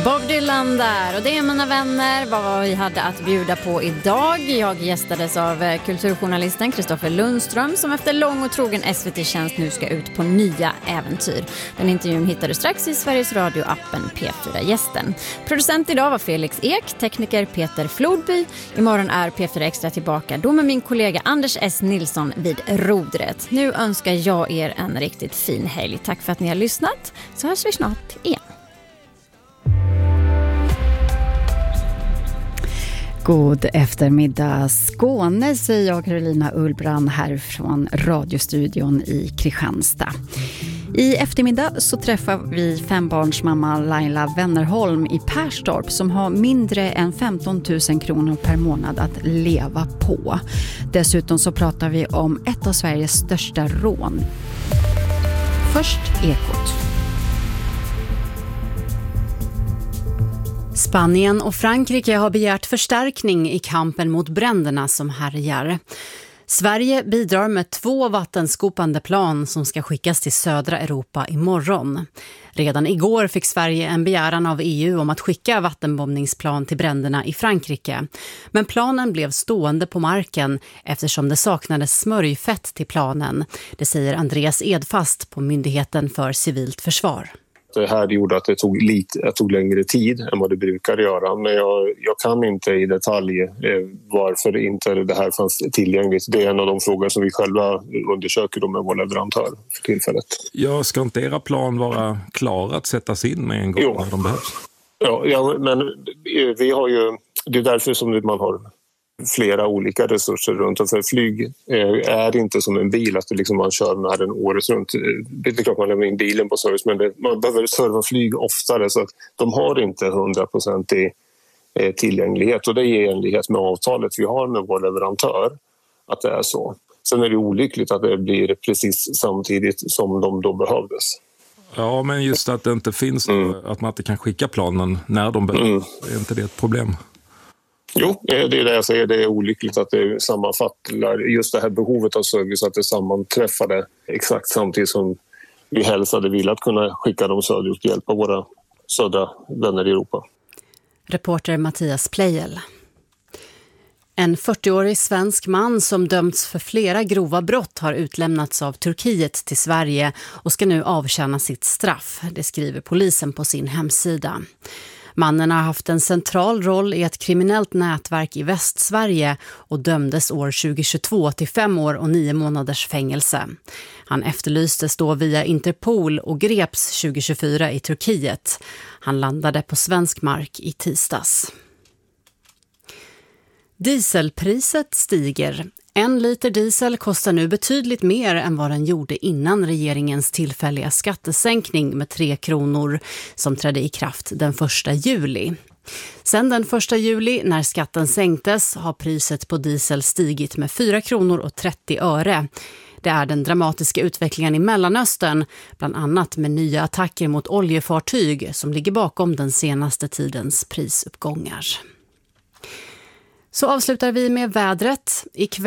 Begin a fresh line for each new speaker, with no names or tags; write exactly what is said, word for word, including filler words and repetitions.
Bob Dylan där, och det är mina vänner vad vi hade att bjuda på idag. Jag gästades av kulturjournalisten Kristoffer Lundström som efter lång och trogen S V T-tjänst nu ska ut på nya äventyr. Den intervjun hittar du strax i Sveriges Radio-appen P fyra-gästen. Producent idag var Felix Ek, tekniker Peter Flodby. Imorgon är P fyra Extra tillbaka, då med min kollega Anders S. Nilsson vid rodret. Nu önskar jag er en riktigt fin helg. Tack för att ni har lyssnat, så hörs vi snart igen. God eftermiddag Skåne, säger jag, Carolina Ullbrand här från radiostudion i Kristianstad. I eftermiddag så träffar vi fembarnsmamma Laila Wennerholm i Perstorp som har mindre än femton tusen kronor per månad att leva på. Dessutom så pratar vi om ett av Sveriges största rån. Först Ekot.
Spanien och Frankrike har begärt förstärkning i kampen mot bränderna som härjar. Sverige bidrar med två vattenskopande plan som ska skickas till södra Europa imorgon. Redan igår fick Sverige en begäran av E U om att skicka vattenbombningsplan till bränderna i Frankrike. Men planen blev stående på marken eftersom det saknades smörjfett till planen. Det säger Andreas Edfast på Myndigheten för civilt försvar.
Det här gjorde att det tog, lite, det tog längre tid än vad det brukar göra. Men jag, jag kan inte i detalj eh, varför inte det här fanns tillgängligt. Det är en av de frågor som vi själva undersöker då med vår leverantör för tillfället.
Ja, ska inte era plan vara klara att sättas in med en gång jo. när de behövs?
Ja, ja, men vi har ju, det är därför som man har flera olika resurser runt om. För flyg är inte som en bil att liksom man kör med den året runt. Det är klart man lämnar in bilen på service, men det, man behöver serva flyg oftare, så att de har inte hundra procent i tillgänglighet, och det är i enlighet med avtalet vi har med vår leverantör att det är så. Sen är det olyckligt att det blir precis samtidigt som de då behövdes.
Ja, men just att det inte finns, mm. att man inte kan skicka planen när de behövs, mm. är inte det ett problem?
Jo, det är det jag säger. Det är olyckligt att det sammanfattar just det här behovet av service, att det sammanträffade exakt samtidigt som vi helst hade velat kunna skicka dem söderut och hjälpa våra södra vänner i Europa.
Reporter Mattias Plejel. En fyrtioårig svensk man som dömts för flera grova brott har utlämnats av Turkiet till Sverige och ska nu avtjäna sitt straff. Det skriver polisen på sin hemsida. Mannen har haft en central roll i ett kriminellt nätverk i Västsverige och dömdes år tjugohundratjugotvå till fem år och nio månaders fängelse. Han efterlystes då via Interpol och greps tjugohundratjugofyra i Turkiet. Han landade på svensk mark i tisdags. Dieselpriset stiger. En liter diesel kostar nu betydligt mer än vad den gjorde innan regeringens tillfälliga skattesänkning med tre kronor som trädde i kraft den första juli. Sen den första juli när skatten sänktes har priset på diesel stigit med fyra kronor och trettio öre. Det är den dramatiska utvecklingen i Mellanöstern, bland annat med nya attacker mot oljefartyg, som ligger bakom den senaste tidens prisuppgångar. Så avslutar vi med vädret. Ikväll